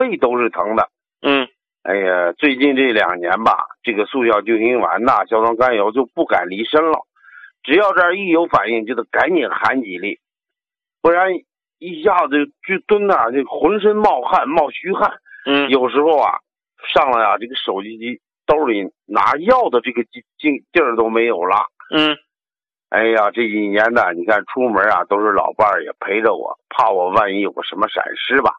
背都是疼的。哎呀，最近这2年吧，这个速效救心丸呐、硝酸甘油就不敢离身了，只要这儿一有反应就得赶紧含几粒，不然一下子就蹲那儿，这浑身冒汗冒虚汗。有时候啊上了啊这个手机兜里拿药的这个劲儿都没有了。哎呀，这几年呢，你看出门啊都是老伴儿也陪着我，怕我万一有个什么闪失吧。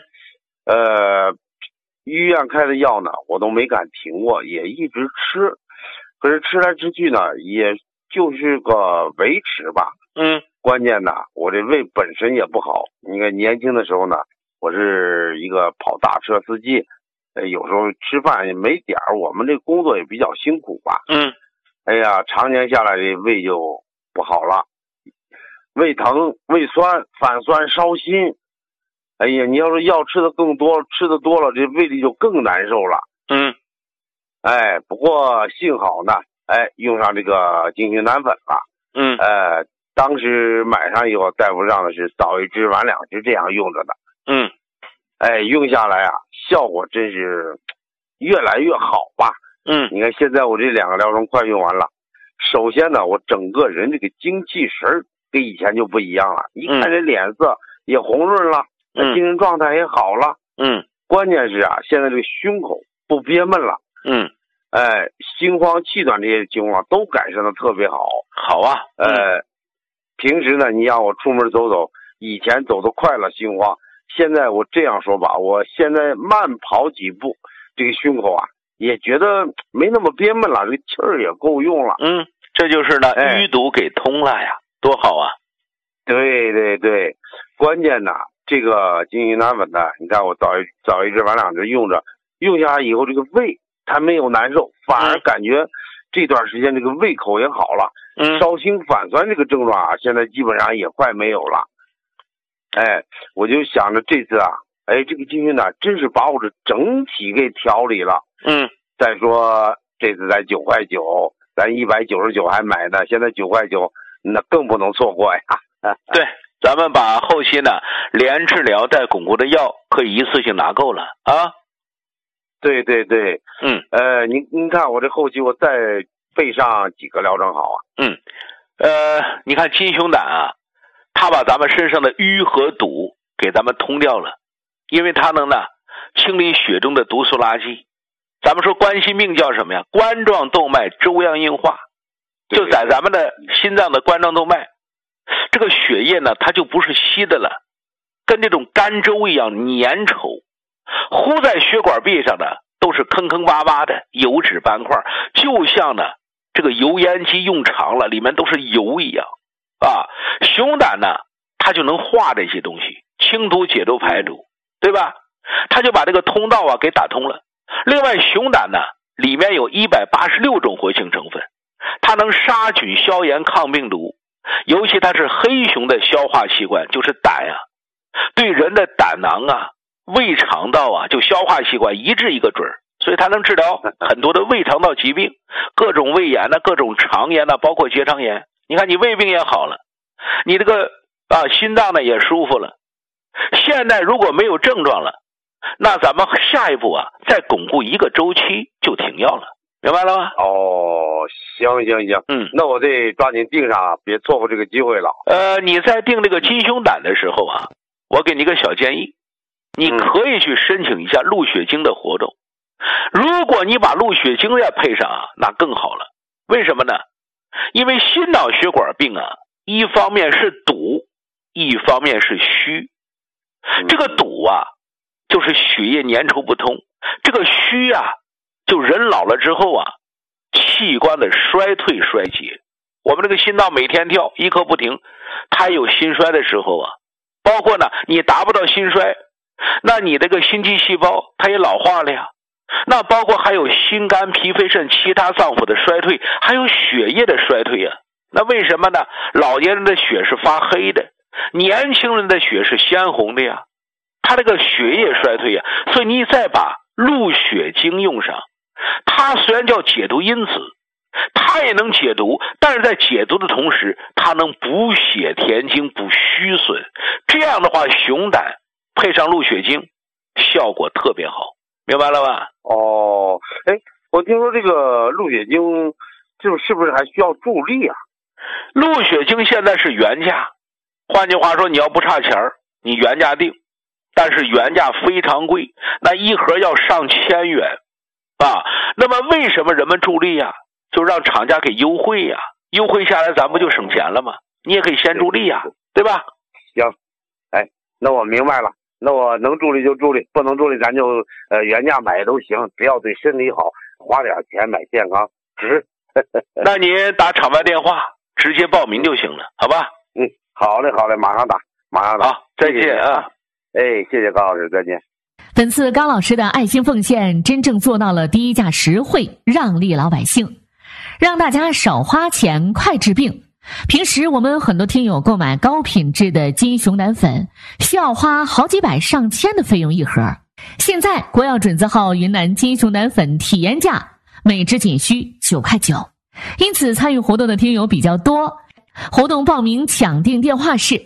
医院开的药呢，我都没敢停过，也一直吃。可是吃来吃去呢，也就是个维持吧。关键呢，我这胃本身也不好。你看年轻的时候呢，我是一个跑大车司机，有时候吃饭也没点儿，我们这工作也比较辛苦吧。哎呀，常年下来这胃就不好了，胃疼、胃酸、反酸、烧心。哎呀，你要是药吃的更多，吃的多了，这胃里就更难受了。不过幸好呢，用上这个金星南粉了。当时买上以后，大夫让的是早1支晚2支这样用着的。用下来啊，效果真是越来越好吧。你看现在我这2个疗程快用完了，首先呢，我整个人这个精气神跟以前就不一样了，一看这脸色也红润了，精神状态也好了。关键是啊，现在这个胸口不憋闷了。心慌气短这些情况都改善的特别好。 好啊。 平时呢，你让我出门走走，以前走得快了心慌，现在我这样说吧，我现在慢跑几步，这个胸口啊也觉得没那么憋闷了，这个气儿也够用了。 这就是呢，淤堵给通了呀，多好啊！ 对，关键呢，这个金星南粉呢，你看我早1支晚2支用着，用下来以后，这个胃它没有难受，反而感觉这段时间这个胃口也好了。烧心反酸这个症状啊，现在基本上也快没有了。我就想着这次啊，这个金星呢，真是把我这整体给调理了。再说这次才9块9，咱199还买呢，现在9块9，那更不能错过呀。 对，咱们把后期呢连治疗带巩固的药可以一次性拿够了啊。 对。您看我这后期我再备上几个疗程好啊。 你看金熊胆啊，它把咱们身上的淤和堵给咱们通掉了，因为它能呢清理血中的毒素垃圾。咱们说冠心病叫什么呀？冠状动脉粥样硬化，就在咱们的心脏的冠状动脉，这个血液呢，它就不是稀的了，跟这种干粥一样粘稠，糊在血管壁上的都是坑坑洼洼的油脂斑块，就像呢这个油烟机用长了，里面都是油一样啊。熊胆呢，它就能化这些东西，清毒解毒排毒，对吧？它就把这个通道啊给打通了。另外熊胆呢，里面有186种活性成分，它能杀菌消炎抗病毒，尤其它是黑熊的消化器官，就是胆啊，对人的胆囊啊、胃肠道啊，就消化器官一治一个准儿，所以它能治疗很多的胃肠道疾病，各种胃炎各种肠炎包括结肠炎。你看你胃病也好了，你这个心脏呢也舒服了。现在如果没有症状了，那咱们下一步啊，再巩固1个周期就停药了，明白了吗？ 行，那我得抓紧定上，别错过这个机会了。 你在定这个金熊胆的时候啊，我给你个小建议，你可以去申请一下鹿血精的活动。如果你把鹿血精再配上啊，那更好了。为什么呢？因为心脑血管病啊，一方面是堵，一方面是虚。这个堵啊，就是血液粘稠不通，这个虚啊，就人老了之后啊，器官的衰退衰竭。我们这个心脏每天跳一刻不停，它有心衰的时候啊，包括呢你达不到心衰，那你这个心肌细胞它也老化了呀，那包括还有心肝脾肺肾其他脏腑的衰退，还有血液的衰退啊。那为什么呢？老年人的血是发黑的，年轻人的血是鲜红的呀，他这个血液衰退呀，所以你再把鹿血精用上，它虽然叫解毒因子，它也能解毒，但是在解毒的同时，它能补血填精补虚损。这样的话，熊胆配上鹿血精， 效果特别好，明白了吧？ 哦，哎，我听说这个鹿血精是不是还需要助力啊？ 鹿血精现在是原价，换句话说，你要不差钱你原价定，但是原价非常贵，那一盒要上千元啊。那么为什么人们助力呀？就让厂家给优惠呀，优惠下来咱不就省钱了吗？你也可以先助力呀，对吧？ 行，哎，那我明白了，那我能助力就助力，不能助力咱就原价买都行，只要对身体好，花点钱买健康值。 那你打厂外电话直接报名就行了，好吧？ 好嘞，马上打。 好，再见啊！ 哎，谢谢高老师，再见。 本次高老师的爱心奉献真正做到了低价实惠，让利老百姓，让大家少花钱快治病。平时我们很多听友购买高品质的金熊胆粉需要花好几百上千的费用一盒，现在国药准字号云南金熊胆粉体验价每支仅需9块9，因此参与活动的听友比较多。活动报名抢订电话是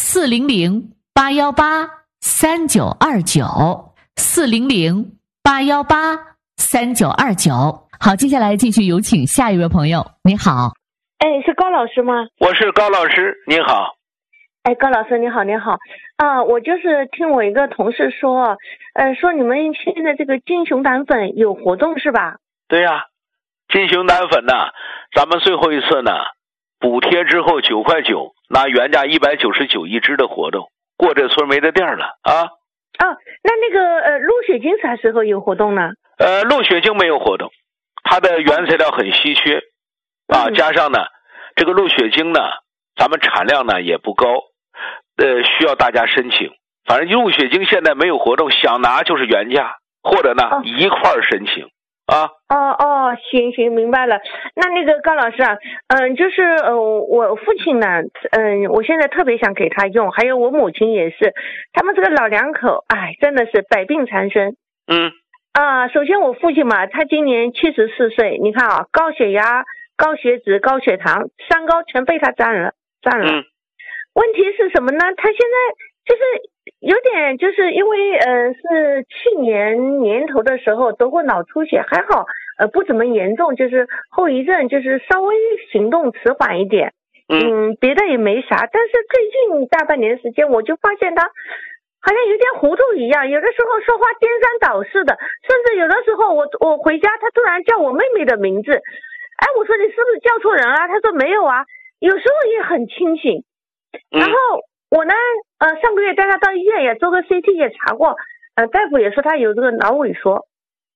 400-818-3929，400-818-3929。好，接下来继续有请下一位朋友。你好。 哎，是高老师吗？ 我是高老师，你好。 哎，高老师你好，你好。我就是听我一个同事说，说你们现在这个金熊胆粉有活动是吧？ 对呀，金熊胆粉呢，咱们最后一次呢，补贴之后9块9，拿原价199一支的活动，过这村没得店了啊。 那个鹿血精啥时候有活动呢？ 鹿血精没有活动，它的原材料很稀缺啊，加上呢，这个鹿血精呢，咱们产量呢也不高，需要大家申请。反正鹿血精现在没有活动，想拿就是原价，或者呢一块儿申请啊。 行，明白了。那个高老师啊，就是我父亲呢，我现在特别想给他用，还有我母亲也是，他们这个老两口，哎，真的是百病缠身。首先我父亲嘛，他今年74岁，你看啊，高血压、高血脂、高血糖，3高全被他占了。问题是什么呢？他现在就是有点，就是因为是去年年头的时候得过脑出血，还好不怎么严重，就是后遗症就是稍微行动迟缓一点，别的也没啥。但是最近大半年时间，我就发现他好像有点糊涂一样，有的时候说话颠三倒四的，甚至有的时候我回家，他突然叫我妹妹的名字，哎，我说你是不是叫错人了？他说没有啊，有时候也很清醒。然后我呢，上个月带他到医院也做个 CT 也查过，大夫也说他有这个脑萎缩。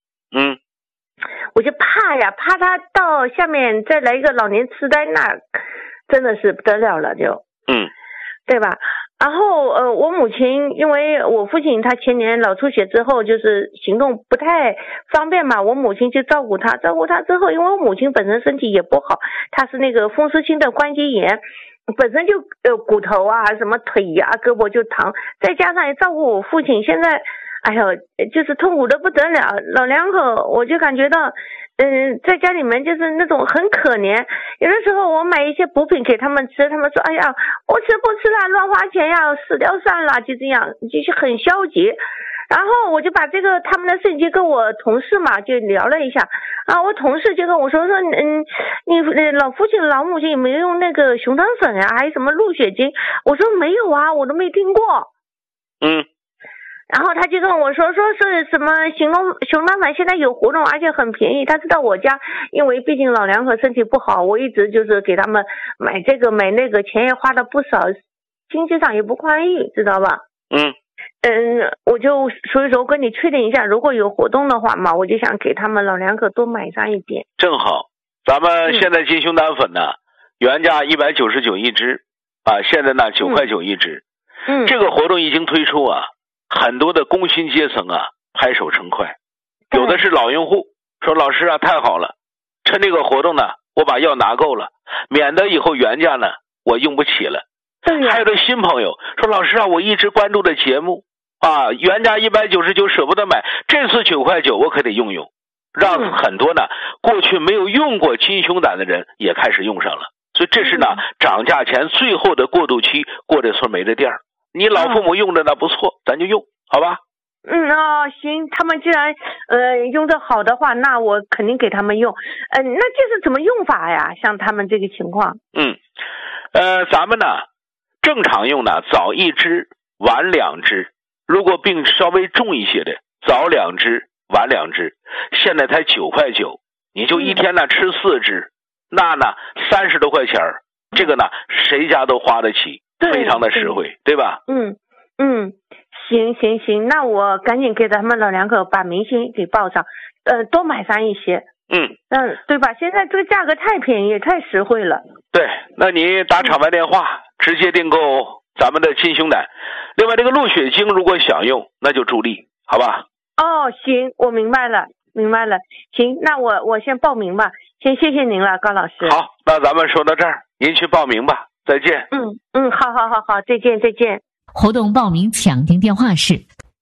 我就怕他到下面再来一个老年痴呆，那真的是不得了了就。对吧？然后我母亲，因为我父亲他前年脑出血之后，就是行动不太方便嘛，我母亲就照顾他之后，因为我母亲本身身体也不好，她是那个风湿性的关节炎，本身就骨头啊什么腿啊胳膊就疼，再加上也照顾我父亲，现在哎呦就是痛苦的不得了，老两口我就感觉到在家里面就是那种很可怜，有的时候我买一些补品给他们吃，他们说哎呀我吃不吃啦，乱花钱呀，死掉算了，就这样，就是很消极。然后我就把这个他们的事情跟我同事嘛就聊了一下，我同事就跟我说你老父亲老母亲有没有用那个熊胆粉啊，还有什么鹿血精？我说没有啊，我都没听过。然后他就跟我说是什么熊胆粉现在有活动，而且很便宜。他知道我家因为毕竟老两口身体不好，我一直就是给他们买这个买那个，钱也花了不少，经济上也不宽裕，知道吧？我就所以说跟你确定一下，如果有活动的话嘛，我就想给他们老两口多买上一点。 正好，咱们现在金熊胆粉呢，原价199一支啊，现在呢9块9一支。这个活动一经推出啊，很多的工薪阶层啊拍手称快，有的是老用户说老师啊太好了，趁这个活动呢，我把药拿够了，免得以后原价呢我用不起了。还有的新朋友说老师啊，我一直关注的节目啊，原价199舍不得买，这次9块9我可得用，让很多呢过去没有用过金熊胆的人也开始用上了。所以这是呢涨价前最后的过渡期，过这村没这店儿。你老父母用着呢不错，咱就用，好吧？ 行，他们既然用的好的话，那我肯定给他们用。那这是怎么用法呀？像他们这个情况。 咱们呢正常用呢，早1支，晚2支。如果病稍微重一些的，早2支，晚2支。现在才9块9，你就一天呢吃4支，那呢30多块钱，这个呢谁家都花得起，非常的实惠，对吧？ 行，那我赶紧给他们老两口把明星给报上，多买上一些。对吧？现在这个价格太便宜，太实惠了。 对，那你打场外电话，直接订购咱们的金熊胆。另外这个鹿血精如果想用，那就助力，好吧？ 行，我明白了。行，那我先报名吧。先谢谢您了，高老师。 好，那咱们说到这儿，您去报名吧。再见。 好，再见。 活动报名抢订电话是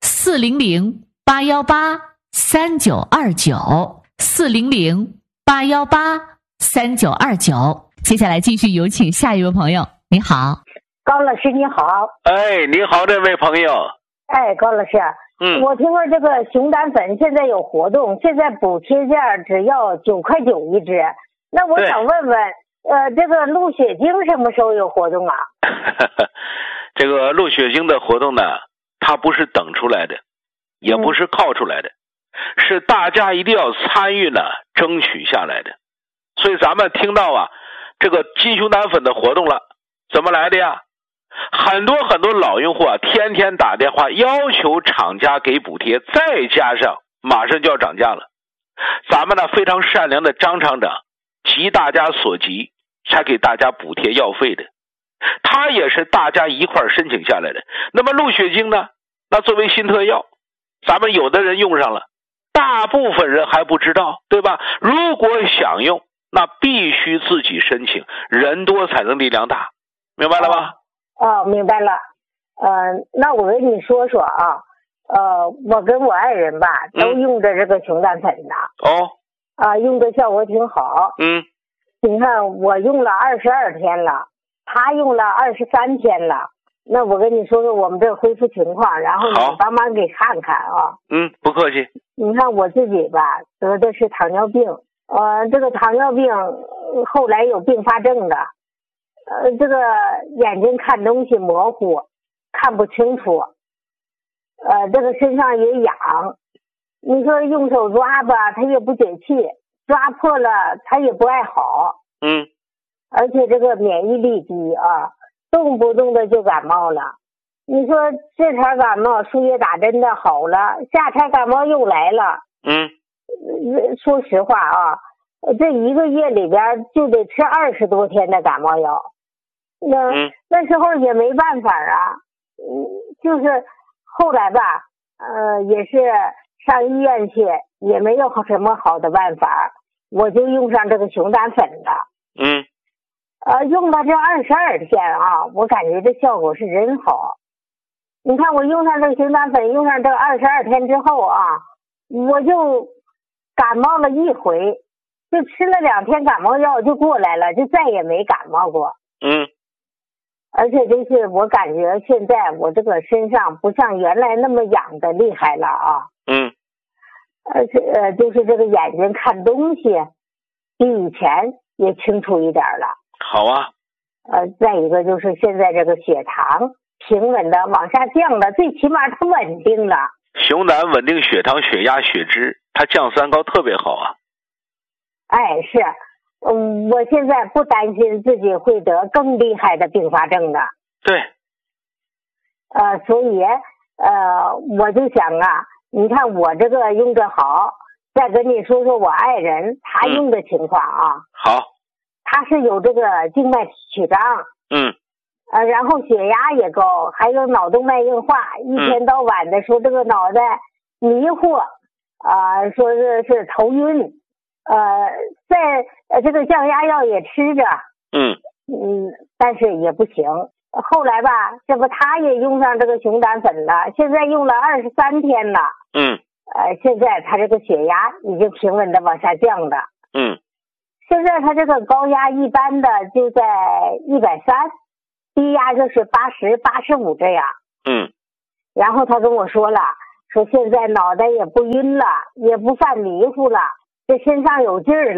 400-818-3929，400-818-3929。接下来继续有请下一位朋友。你好， 高老师你好。 你好，这位朋友。 高老师，我听说这个熊胆粉现在有活动，现在补贴价只要9块9一支。那我想问问，这个鹿血精什么时候有活动啊？ 这个鹿血精的活动呢，它不是等出来的，也不是靠出来的，是大家一定要参与呢，争取下来的。所以咱们听到这个金熊胆粉的活动了，怎么来的呀？很多老用户天天打电话要求厂家给补贴，再加上马上就要涨价了，咱们呢非常善良的张厂长急大家所急，才给大家补贴药费的。他也是大家一块申请下来的。那么鹿血精呢，那作为新特药，咱们有的人用上了，大部分人还不知道，对吧？如果想用，那必须自己申请，人多才能力量大，明白了吗？ 明白了。那我跟你说说我跟我爱人吧，都用着这个熊胆粉的。用的效果挺好。你看我用了22天了，他用了23天了。那我跟你说说我们这恢复情况，然后你帮忙给看看啊。 不客气。 你看我自己吧，得的是糖尿病。这个糖尿病后来有并发症的。这个眼睛看东西模糊，看不清楚。这个身上也痒。你说用手抓吧，它也不解气，抓破了它也不爱好。而且这个免疫力低动不动的就感冒了。你说这茬感冒输液打针的好了，下茬感冒又来了。说实话这1个月里边就得吃20多天的感冒药。那时候也没办法就是后来吧，也是上医院去，也没有什么好的办法，我就用上这个熊胆粉了。用了这22天我感觉这效果是真好。你看我用上这个熊胆粉，用上这22天之后我就感冒了一回，就吃了2天感冒药就过来了，就再也没感冒过。而且就是我感觉现在我这个身上不像原来那么痒的厉害了而且就是这个眼睛看东西比以前也清楚一点了。 好啊。 再一个就是现在这个血糖平稳的往下降了，最起码它稳定了。 熊胆稳定血糖、血压、血脂，它降三高特别好是。我现在不担心自己会得更厉害的并发症的。 对。 所以我就想你看我这个用着好，再跟你说说我爱人他用的情况好。 他是有这个静脉曲张。然后血压也高，还有脑动脉硬化，一天到晚的说这个脑袋迷糊说是头晕。在这个降压药也吃着。但是也不行。后来吧，这不他也用上这个熊胆粉了，现在用了23天了。现在他这个血压已经平稳的往下降了。现在他这个高压一般的就在130，低压就是80、85这样。然后他跟我说了， 说现在脑袋也不晕了，也不犯迷糊了，这身上有劲儿了。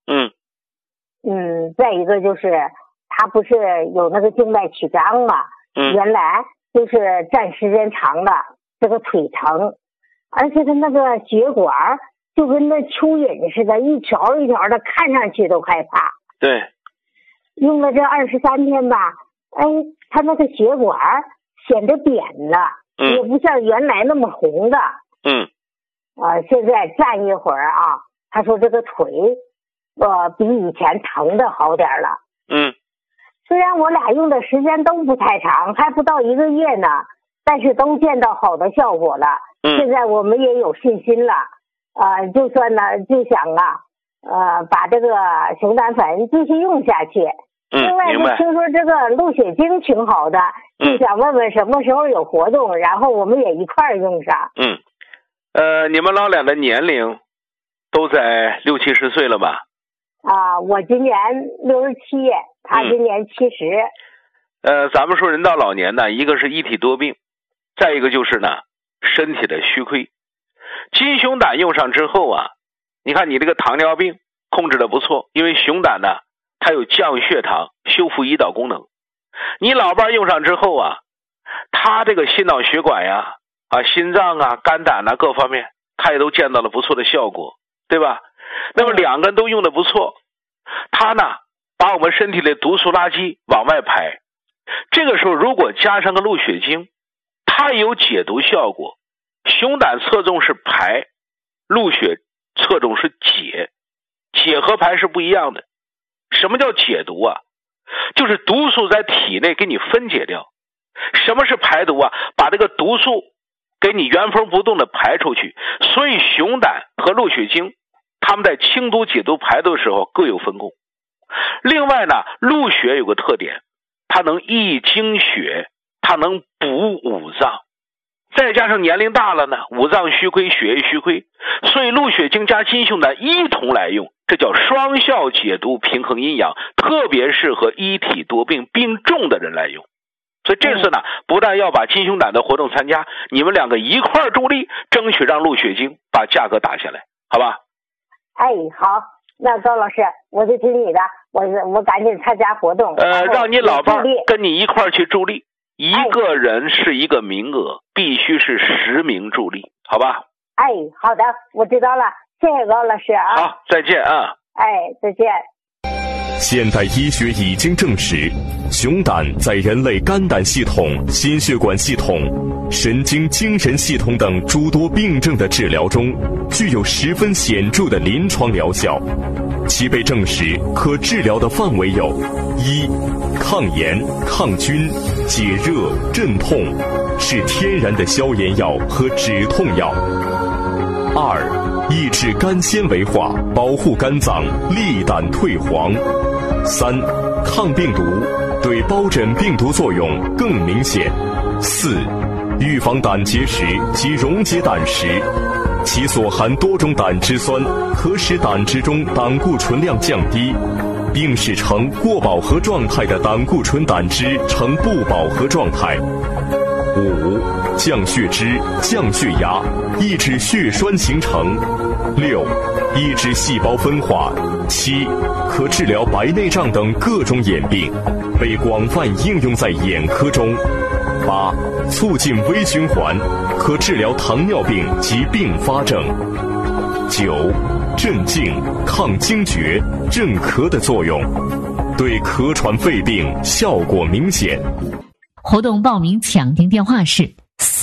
再一个就是他不是有那个静脉曲张嘛，原来就是站时间长了，这个腿疼，而且他那个血管就跟那蚯蚓似的，一条一条的，看上去都害怕。 对， 用了这23天吧，他那个血管显得扁了，也不像原来那么红的。现在站一会儿啊，他说这个腿比以前疼的好点了。虽然我俩用的时间都不太长，还不到1个月呢，但是都见到好的效果了。现在我们也有信心了。就算呢，就想把这个熊胆粉继续用下去。另外，就听说这个鹿血精挺好的，就想问问什么时候有活动，然后我们也一块儿用上。 你们老俩的年龄都在60、70岁了吧？ 我今年67，他今年70。 咱们说人到老年呢，一个是一体多病，再一个就是呢身体的虚亏。金熊胆用上之后啊，你看你这个糖尿病控制的不错，因为熊胆呢它有降血糖、修复胰岛功能。你老伴用上之后啊，他这个心脑血管呀、心脏啊、肝胆啊各方面，他也都见到了不错的效果，对吧？那么两个人都用的不错，他呢把我们身体的毒素垃圾往外排。这个时候如果加上个鹿血精，它有解毒效果。熊胆侧重是排，鹿血侧重是解，解和排是不一样的。什么叫解毒啊？就是毒素在体内给你分解掉。什么是排毒啊？把这个毒素给你原封不动的排出去。所以熊胆和鹿血精他们在清毒解毒排毒的时候各有分工。另外呢，鹿血有个特点，它能益精血，它能补五脏，再加上年龄大了呢，五脏虚亏，血液虚亏，所以鹿血精加金熊胆一同来用，这叫双效解毒，平衡阴阳，特别适合一体多病病重的人来用。所以这次呢，不但要把金熊胆的活动参加，你们两个一块助力，争取让鹿血精把价格打下来，好吧？ 好，那高老师，我就听你的，我赶紧参加活动。 让你老伴跟你一块去助力，一个人是一个名额，必须是10名助力，好吧？ 好的，我知道了，谢谢高老师啊。 好，再见啊。 再见。 现代医学已经证实，熊胆在人类肝胆系统、心血管系统、神经精神系统等诸多病症的治疗中，具有十分显著的临床疗效。其被证实可治疗的范围有：一、抗炎、抗菌、解热、镇痛，是天然的消炎药和止痛药；二、抑制肝纤维化，保护肝脏，利胆退黄；三、抗病毒，对疱疹病毒作用更明显；四、预防胆结石及溶解胆石，其所含多种胆汁酸可使胆汁中胆固醇量降低，并使呈过饱和状态的胆固醇胆汁呈不饱和状态。五、降血脂、降血压，抑制血栓形成。六、抑制细胞分化。七、可治疗白内障等各种眼病，被广泛应用在眼科中。八、促进微循环，可治疗糖尿病及并发症。九、镇静、抗惊厥、镇咳的作用，对咳喘肺病效果明显。 活动报名抢订电话是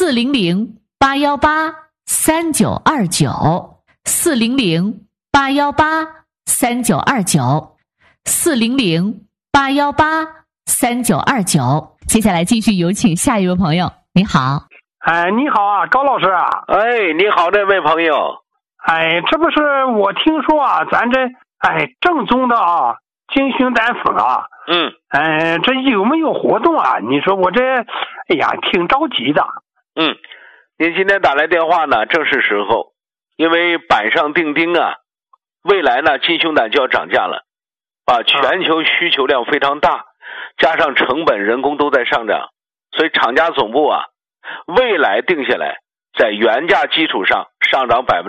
400-818-3929，400-818-3929。接下来继续有请下一位朋友。你好。 你好啊，高老师啊。 你好，这位朋友。 这不是我听说啊，咱这正宗的金熊胆粉啊。这有没有活动啊？你说我这挺着急的。 您今天打来电话呢，正是时候，因为板上钉钉啊，未来呢金熊胆就要涨价了，全球需求量非常大，加上成本人工都在上涨，所以厂家总部未来定下来在原价基础上上涨